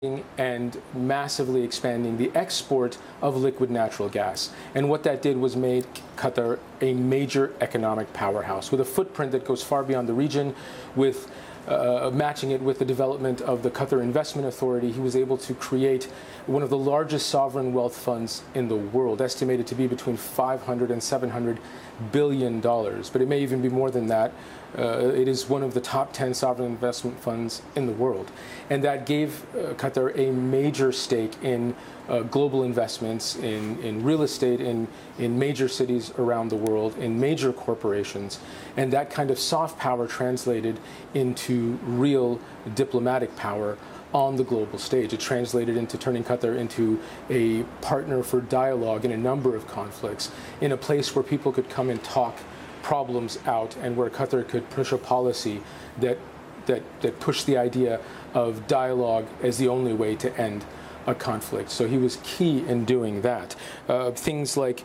and massively expanding the export of liquid natural gas. And what that did was made Qatar a major economic powerhouse with a footprint that goes far beyond the region, with matching it with the development of the Qatar Investment Authority. He was able to create one of the largest sovereign wealth funds in the world, estimated to be between 500 and 700 billion dollars, but it may even be more than that. It is one of the top 10 sovereign investment funds in the world, and that gave Qatar a major stake in global investments in real estate, in major cities around the world, in major corporations, and that kind of soft power translated into real diplomatic power on the global stage. It translated into turning Qatar into a partner for dialogue in a number of conflicts, in a place where people could come and talk problems out, and where Qatar could push a policy that pushed the idea of dialogue as the only way to end a conflict. So he was key in doing that. Things like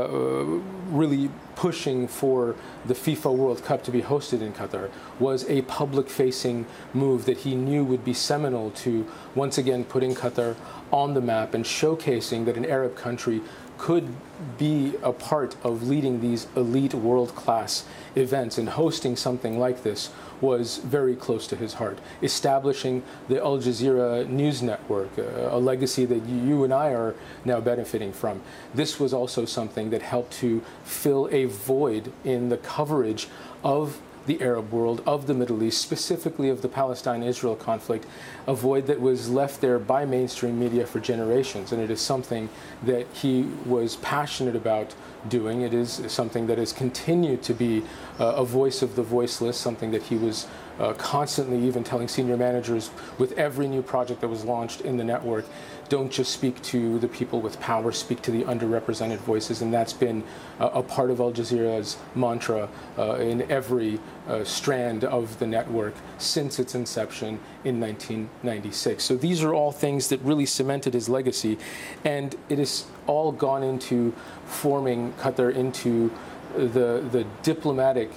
really pushing for the FIFA World Cup to be hosted in Qatar was a public-facing move that he knew would be seminal to once again putting Qatar on the map and showcasing that an Arab country could be a part of leading these elite world-class events, and hosting something like this was very close to his heart. Establishing the Al Jazeera news network, a legacy that you and I are now benefiting from. This was also something that helped to fill a void in the coverage of the Arab world, of the Middle East, specifically of the Palestine-Israel conflict, a void that was left there by mainstream media for generations. And it is something that he was passionate about doing. It is something that has continued to be a voice of the voiceless, something that he was constantly even telling senior managers with every new project that was launched in the network: don't just speak to the people with power, speak to the underrepresented voices. And that's been a part of Al Jazeera's mantra in every strand of the network since its inception in 1996. So these are all things that really cemented his legacy, and it has all gone into forming Qatar into the diplomatic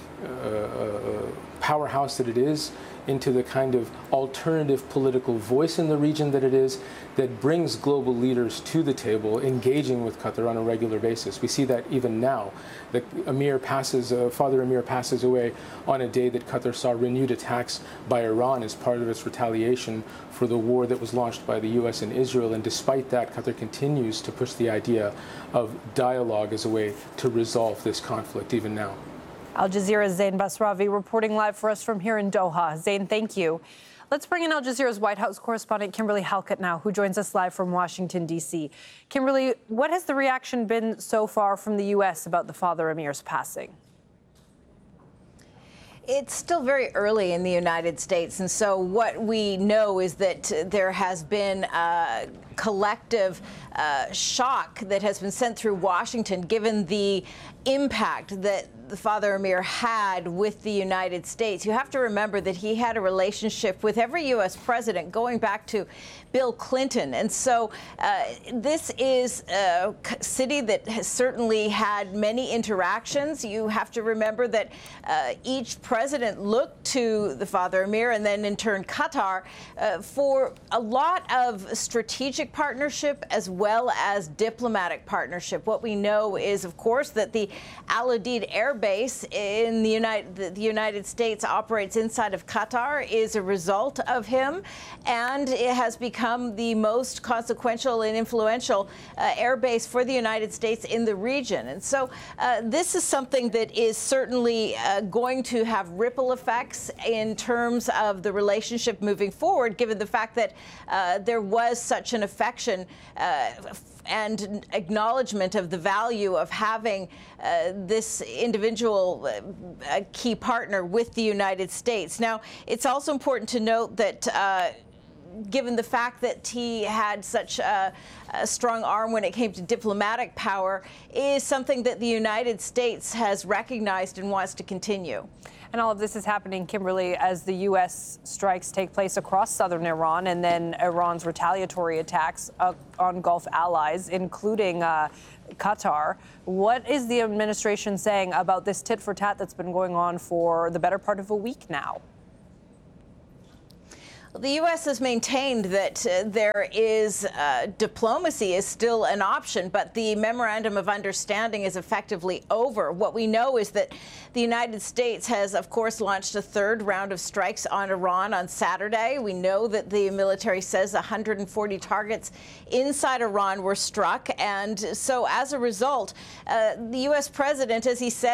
powerhouse that it is, into the kind of alternative political voice in the region that it is, that brings global leaders to the table, engaging with Qatar on a regular basis. We see that even now. That Father Emir passes away on a day that Qatar saw renewed attacks by Iran as part of its retaliation for the war that was launched by the U.S. and Israel. And despite that, Qatar continues to push the idea of dialogue as a way to resolve this conflict even now. Al Jazeera's Zain Basravi reporting live for us from here in Doha. Zain, thank you. Let's bring in Al Jazeera's White House correspondent Kimberly Halkett now, who joins us live from Washington, D.C. Kimberly, what has the reaction been so far from the U.S. about the Father Emir's passing? It's still very early in the United States, and so what we know is that there has been a collective shock that has been sent through Washington, given the impact that the Father Emir had with the United States. You have to remember that he had a relationship with every U.S. president going back to Bill Clinton. And so this is a city that has certainly had many interactions. You have to remember that each president looked to the Father Emir, and then in turn Qatar, for a lot of strategic partnership as well as diplomatic partnership. What we know is, of course, that the Al Udeid Air Base in the United States operates inside of Qatar is a result of him, and it has become the most consequential and influential air base for the United States in the region. And so this is something that is certainly going to have ripple effects in terms of the relationship moving forward, given the fact that there was such an affection and acknowledgement of the value of having this individual key partner with the United States. Now, it's also important to note that given the fact that he had such a strong arm when it came to diplomatic power, is something that the United States has recognized and wants to continue. And all of this is happening, Kimberly, as the U.S. strikes take place across southern Iran, and then Iran's retaliatory attacks on Gulf allies, including Qatar. What is the administration saying about this tit for tat that's been going on for the better part of a week now? The U.S. has maintained that there is diplomacy is still an option, but the memorandum of understanding is effectively over. What we know is that the United States has, of course, launched a third round of strikes on Iran on Saturday. We know that the military says 140 targets inside Iran were struck. And so as a result, the U.S. president, as he said,